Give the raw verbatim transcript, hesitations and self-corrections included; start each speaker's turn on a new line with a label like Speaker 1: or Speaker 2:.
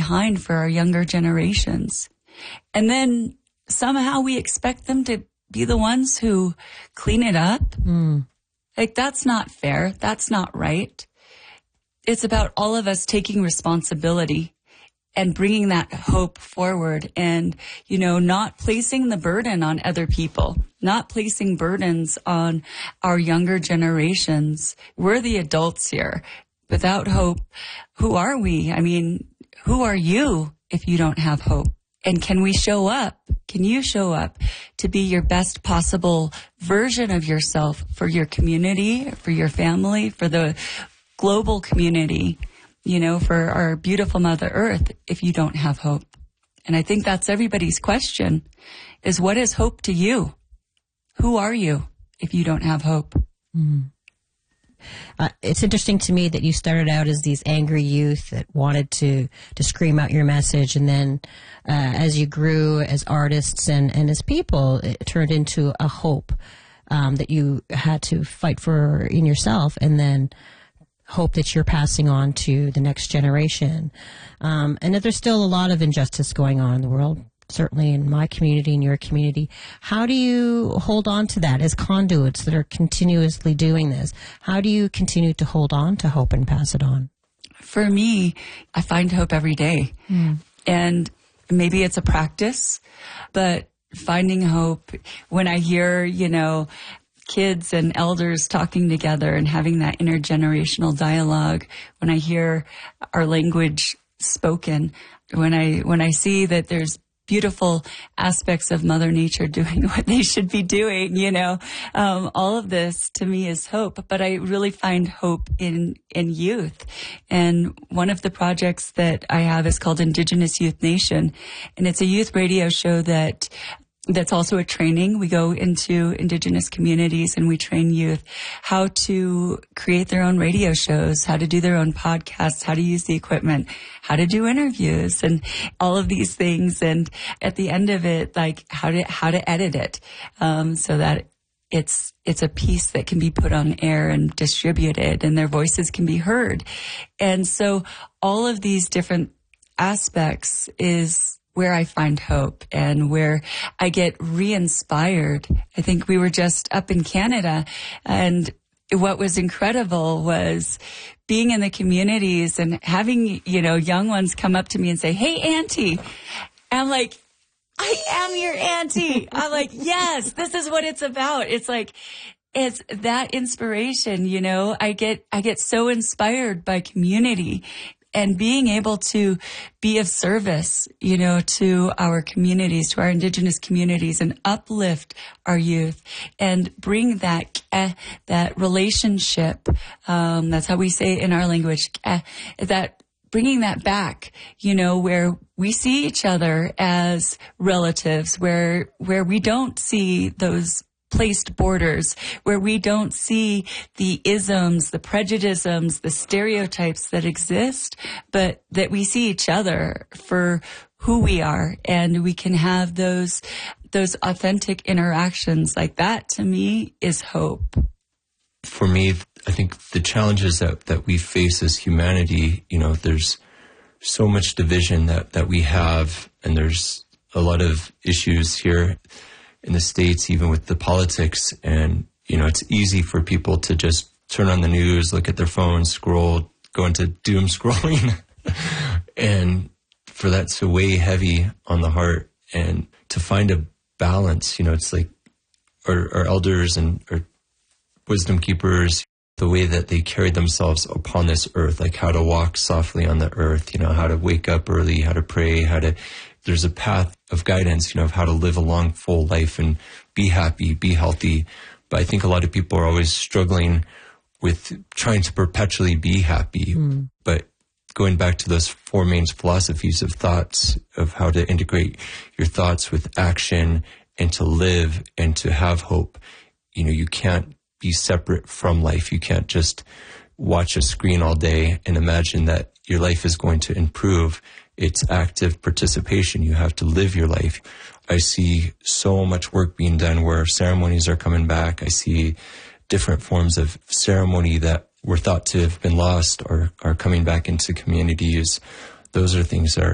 Speaker 1: behind for our younger generations. And then somehow we expect them to be the ones who clean it up. Mm. Like, that's not fair. That's not right. It's about all of us taking responsibility and bringing that hope forward and, you know, not placing the burden on other people, not placing burdens on our younger generations. We're the adults here. Without hope, who are we? I mean, who are you if you don't have hope? And can we show up? Can you show up to be your best possible version of yourself for your community, for your family, for the global community, you know, for our beautiful Mother Earth, if you don't have hope? And I think that's everybody's question, is what is hope to you? Who are you if you don't have hope?
Speaker 2: Mm. Uh, it's interesting to me that you started out as these angry youth that wanted to, to scream out your message. And then uh, as you grew as artists and, and as people, it turned into a hope um, that you had to fight for in yourself, and then hope that you're passing on to the next generation. Um, and that there's still a lot of injustice going on in the world, certainly in my community, in your community. How do you hold on to that as conduits that are continuously doing this? How do you continue to hold on to hope and pass it on?
Speaker 1: For me, I find hope every day. Mm. And maybe it's a practice, but finding hope when I hear, you know, kids and elders talking together and having that intergenerational dialogue, when I hear our language spoken, when I when I see that there's beautiful aspects of Mother Nature doing what they should be doing, you know, um, all of this to me is hope. But I really find hope in in youth. And one of the projects that I have is called Indigenous Youth Nation, and it's a youth radio show that That's also a training. We go into Indigenous communities and we train youth how to create their own radio shows, how to do their own podcasts, how to use the equipment, how to do interviews, and all of these things. And at the end of it, like how to how to edit it um, so that it's it's a piece that can be put on air and distributed, and their voices can be heard. And so all of these different aspects is where I find hope and where I get re-inspired. I think we were just up in Canada, and what was incredible was being in the communities and having, you know, young ones come up to me and say, "Hey, Auntie." And I'm like, "I am your auntie." I'm like, yes, this is what it's about. It's like, it's that inspiration, you know, I get, I get so inspired by community. And being able to be of service, you know, to our communities, to our Indigenous communities, and uplift our youth and bring that eh, that relationship. Um, that's how we say it in our language. Eh, that bringing that back, you know, where we see each other as relatives, where where we don't see those placed borders, where we don't see the isms, the prejudices, the stereotypes that exist, but that we see each other for who we are, and we can have those those authentic interactions. Like that, to me, is hope.
Speaker 3: For me, I think the challenges that, that we face as humanity, you know, there's so much division that, that we have, and there's a lot of issues here in the States, even with the politics. And, you know, it's easy for people to just turn on the news, look at their phones, scroll, go into doom scrolling. And for that to weigh heavy on the heart and to find a balance, you know, it's like our, our elders and our wisdom keepers, the way that they carried themselves upon this earth, like how to walk softly on the earth, you know, how to wake up early, how to pray, how to, there's a path of guidance, you know, of how to live a long, full life and be happy, be healthy. But I think a lot of people are always struggling with trying to perpetually be happy. Mm. But going back to those four main philosophies of thoughts, of how to integrate your thoughts with action and to live and to have hope, you know, you can't be separate from life. You can't just watch a screen all day and imagine that your life is going to improve. It's active participation. You have to live your life. I see so much work being done where ceremonies are coming back. I see different forms of ceremony that were thought to have been lost or are coming back into communities. Those are things that are